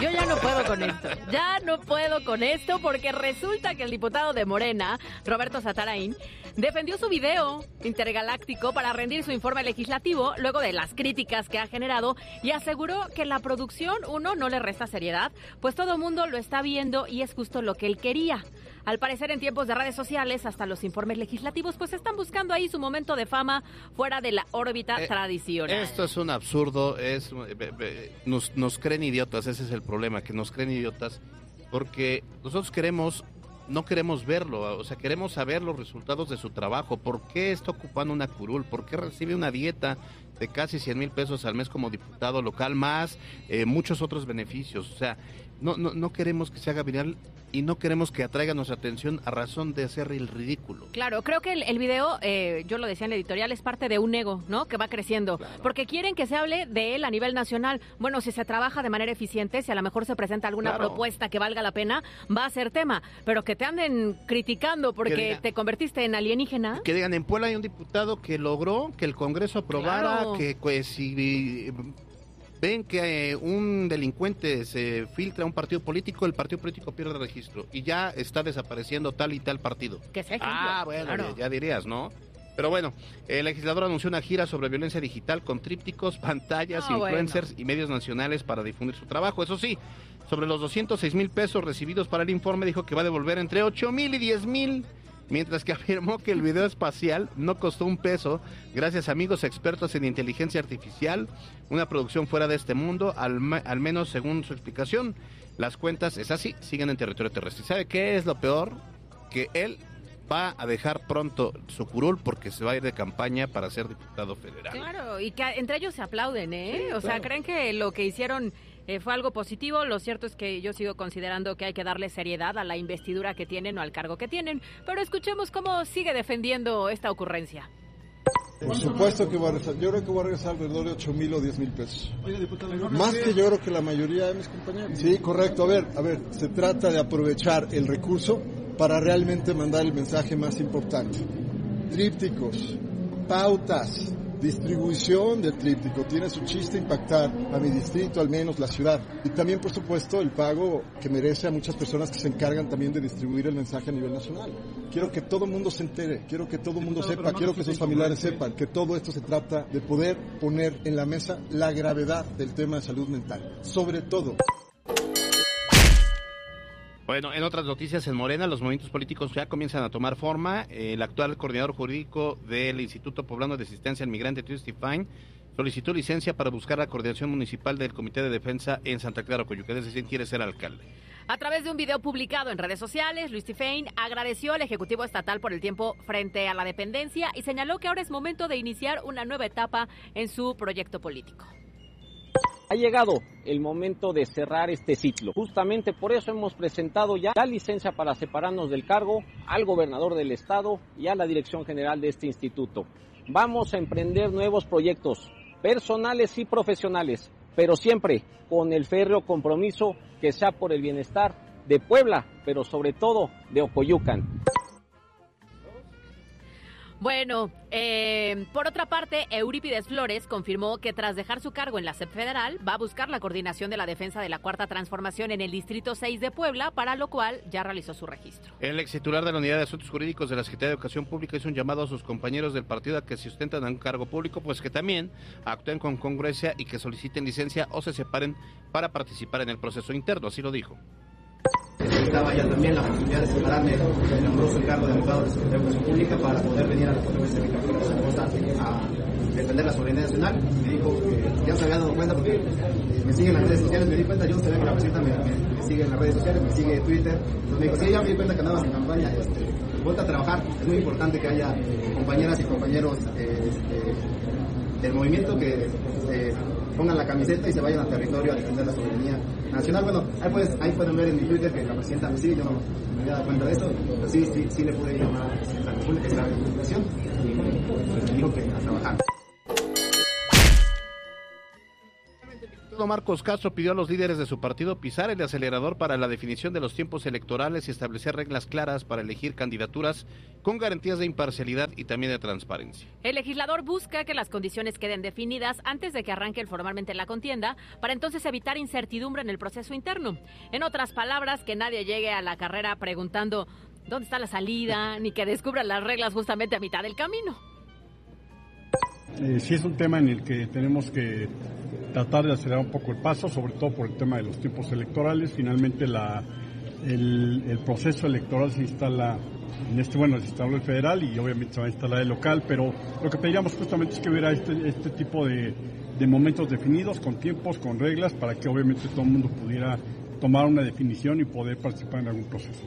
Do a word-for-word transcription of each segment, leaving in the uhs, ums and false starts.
Yo ya no puedo con esto, ya no puedo con esto porque resulta que el diputado de Morena, Roberto Satarain, defendió su video intergaláctico para rendir su informe legislativo luego de las críticas que ha generado y aseguró que la producción, uno, no le resta seriedad, pues todo el mundo lo está viendo y es justo lo que él quería. Al parecer, en tiempos de redes sociales, hasta los informes legislativos, pues están buscando ahí su momento de fama fuera de la órbita eh, tradicional. Esto es un absurdo, es nos, nos creen idiotas, ese es el problema, que nos creen idiotas, porque nosotros queremos, no queremos verlo, o sea, queremos saber los resultados de su trabajo. ¿Por qué está ocupando una curul? ¿Por qué recibe una dieta de casi cien mil pesos al mes como diputado local, más eh, muchos otros beneficios? O sea, no, no, no queremos que se haga viral y no queremos que atraiga nuestra atención a razón de hacer el ridículo. Claro, creo que el, el video, eh, yo lo decía en la editorial, es parte de un ego, ¿no? Que va creciendo, claro. Porque quieren que se hable de él a nivel nacional. Bueno, si se trabaja de manera eficiente, si a lo mejor se presenta alguna claro. propuesta que valga la pena, va a ser tema. Pero que te anden criticando porque digan, te convertiste en alienígena. Que digan, en Puebla hay un diputado que logró que el Congreso aprobara claro. que pues si ven que eh, un delincuente se filtra a un partido político, el partido político pierde el registro y ya está desapareciendo tal y tal partido. Que sea ejemplo. Ah, bueno, claro. ya, ya dirías, ¿no? Pero bueno, el legislador anunció una gira sobre violencia digital con trípticos, pantallas, oh, influencers bueno. y medios nacionales para difundir su trabajo. Eso sí, sobre los doscientos seis mil pesos recibidos para el informe, dijo que va a devolver entre ocho mil y diez mil, mientras que afirmó que el video espacial no costó un peso, gracias a amigos expertos en inteligencia artificial, una producción fuera de este mundo, al, al menos según su explicación. Las cuentas, es así, siguen en territorio terrestre. ¿Sabe qué es lo peor? Que él va a dejar pronto su curul porque se va a ir de campaña para ser diputado federal. Claro, y que entre ellos se aplauden, ¿eh? Sí, o claro. sea, creen que lo que hicieron eh, fue algo positivo. Lo cierto es que yo sigo considerando que hay que darle seriedad a la investidura que tienen o al cargo que tienen. Pero escuchemos cómo sigue defendiendo esta ocurrencia. Por supuesto que voy a regresar. Yo creo que voy a regresar alrededor de ocho mil o diez mil pesos. Más que yo creo que la mayoría de mis compañeros. Sí, correcto. A ver, a ver, se trata de aprovechar el recurso para realmente mandar el mensaje más importante. Trípticos, pautas, distribución del tríptico. Tiene su chiste impactar a mi distrito, al menos la ciudad. Y también, por supuesto, el pago que merece a muchas personas que se encargan también de distribuir el mensaje a nivel nacional. Quiero que todo el mundo se entere, quiero que todo el mundo sepa, quiero que sus familiares sepan que todo esto se trata de poder poner en la mesa la gravedad del tema de salud mental. Sobre todo. Bueno, en otras noticias, en Morena, los movimientos políticos ya comienzan a tomar forma. El actual coordinador jurídico del Instituto Poblano de Asistencia al Migrante, Luis Stefain, solicitó licencia para buscar la coordinación municipal del Comité de Defensa en Santa Clara, Coyuca, es decir, quiere ser alcalde. A través de un video publicado en redes sociales, Luis Stefain agradeció al Ejecutivo Estatal por el tiempo frente a la dependencia y señaló que ahora es momento de iniciar una nueva etapa en su proyecto político. Ha llegado el momento de cerrar este ciclo. Justamente por eso hemos presentado ya la licencia para separarnos del cargo al gobernador del estado y a la dirección general de este instituto. Vamos a emprender nuevos proyectos personales y profesionales, pero siempre con el férreo compromiso que sea por el bienestar de Puebla, pero sobre todo de Ocoyucan. Bueno, eh, por otra parte, Eurípides Flores confirmó que tras dejar su cargo en la S E P Federal, va a buscar la coordinación de la defensa de la Cuarta Transformación en el Distrito seis de Puebla, para lo cual ya realizó su registro. El ex titular de la Unidad de Asuntos Jurídicos de la Secretaría de Educación Pública hizo un llamado a sus compañeros del partido a que se sustentan a un cargo público, pues que también actúen con congruencia y que soliciten licencia o se separen para participar en el proceso interno, así lo dijo. Necesitaba ya también la posibilidad de separarme del nombroso cargo de abogado de la Secretaría de Educación Pública para poder venir a la Conferencia de Captura de Zaragoza a defender la soberanía nacional. Me dijo que ya se había dado cuenta porque me siguen en las redes sociales, me di cuenta, yo sabía que la presidenta me, me, me sigue en las redes sociales, me sigue en Twitter. Entonces me dijo, sí, ya me di cuenta que andabas en campaña, este, vuelta a trabajar. Es muy importante que haya compañeras y compañeros eh, este, del movimiento que eh, pongan la camiseta y se vayan al territorio a defender la soberanía nacional. Bueno, ahí, puedes, ahí pueden ver en mi Twitter que la presidenta me sigue, yo no me había dado cuenta de esto, pero sí, sí, sí le pude llamar a la presidenta de la República, que estaba en comunicación, y me dijo que a trabajar. Bernardo Marcos Castro pidió a los líderes de su partido pisar el acelerador para la definición de los tiempos electorales y establecer reglas claras para elegir candidaturas con garantías de imparcialidad y también de transparencia. El legislador busca que las condiciones queden definidas antes de que arranque formalmente la contienda, para entonces evitar incertidumbre en el proceso interno. En otras palabras, que nadie llegue a la carrera preguntando dónde está la salida, ni que descubran las reglas justamente a mitad del camino. Eh, sí es un tema en el que tenemos que tratar de acelerar un poco el paso, sobre todo por el tema de los tiempos electorales. Finalmente la, el, el proceso electoral se instala en este, bueno, se instaló el federal y obviamente se va a instalar el local, pero lo que pediríamos justamente es que hubiera este, este tipo de, de momentos definidos, con tiempos, con reglas, para que obviamente todo el mundo pudiera tomar una definición y poder participar en algún proceso.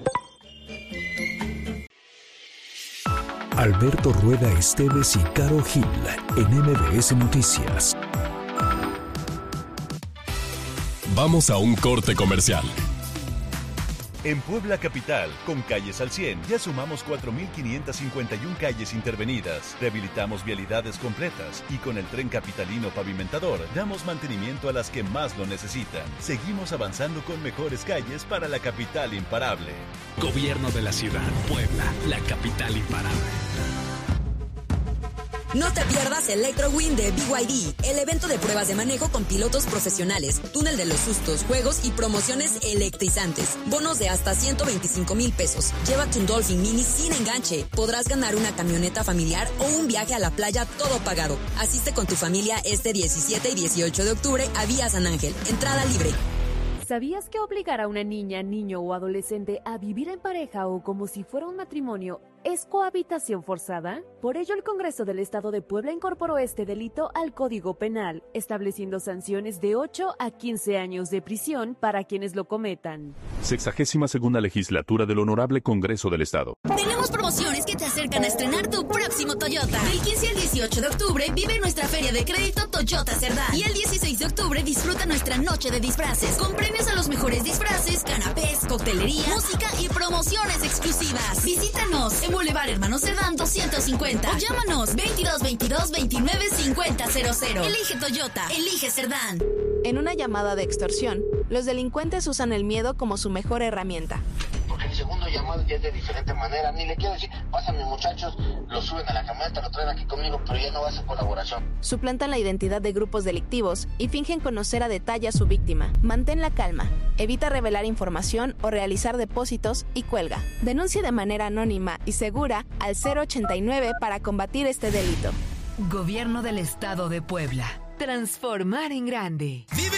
Alberto Rueda Esteves y Caro Gil en M B S Noticias. Vamos a un corte comercial. En Puebla Capital, con Calles al cien, ya sumamos cuatro mil quinientas cincuenta y una calles intervenidas, rehabilitamos vialidades completas y con el Tren Capitalino Pavimentador damos mantenimiento a las que más lo necesitan. Seguimos avanzando con mejores calles para la capital imparable. Gobierno de la Ciudad, Puebla, la capital imparable. No te pierdas ElectroWin de B Y D, el evento de pruebas de manejo con pilotos profesionales, túnel de los sustos, juegos y promociones electrizantes. Bonos de hasta ciento veinticinco mil pesos. Llévate un Dolphin Mini sin enganche. Podrás ganar una camioneta familiar o un viaje a la playa todo pagado. Asiste con tu familia este diecisiete y dieciocho de octubre a Vía San Ángel. Entrada libre. ¿Sabías que obligar a una niña, niño o adolescente a vivir en pareja o como si fuera un matrimonio es cohabitación forzada? Por ello, el Congreso del Estado de Puebla incorporó este delito al Código Penal, estableciendo sanciones de ocho a quince años de prisión para quienes lo cometan. Sexagésima segunda legislatura del Honorable Congreso del Estado. Tenemos promociones que te acercan a estrenar tu próximo Toyota. Del quince al dieciocho de octubre vive nuestra feria de crédito Toyota Cerdán. Y el dieciséis de octubre disfruta nuestra noche de disfraces, con premios a los mejores disfraces, canapés, coctelería, música y promociones exclusivas. Visítanos en Boulevard Hermano Cerdán doscientos cincuenta o llámanos veintidós veintidós veintinueve cincuenta cero cero. Elige Toyota, elige Cerdán. En una llamada de extorsión, los delincuentes usan el miedo como su mejor herramienta. Porque el segundo llamado ya es de diferente manera. Ni le quiero decir, pásame muchachos, lo suben a la camioneta, lo traen aquí conmigo, pero ya no va a ser colaboración. Suplantan la identidad de grupos delictivos y fingen conocer a detalle a su víctima. Mantén la calma, evita revelar información o realizar depósitos y cuelga. Denuncia de manera anónima y segura al cero ochenta y nueve para combatir este delito. Gobierno del Estado de Puebla. Transformar en grande.